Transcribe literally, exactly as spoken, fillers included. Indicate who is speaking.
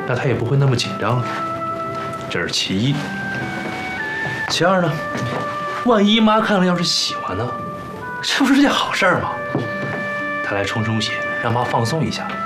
Speaker 1: 那他也不会那么紧张了。这是其一。其二呢，万一妈看了要是喜欢呢，这不是件好事吗？他来冲冲血，让妈放松一下。